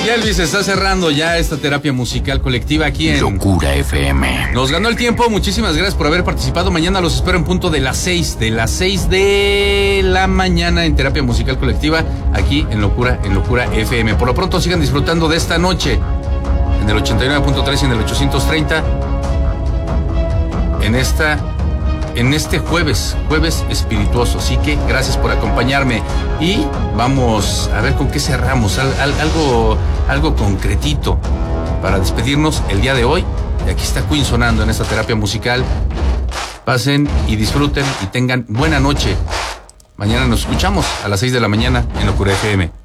Y Elvis está cerrando ya esta terapia musical colectiva aquí en Locura FM. Nos ganó el tiempo, muchísimas gracias por haber participado. Mañana los espero en punto de las 6 de la mañana en terapia musical colectiva aquí en Locura FM. Por lo pronto sigan disfrutando de esta noche en el 89.3 y en el 830 en este jueves espirituoso. Así que gracias por acompañarme y vamos a ver con qué cerramos, algo concretito para despedirnos el día de hoy. Y aquí está Queen sonando en esta terapia musical. Pasen y disfruten y tengan buena noche. Mañana nos escuchamos a las 6 de la mañana en Locura FM.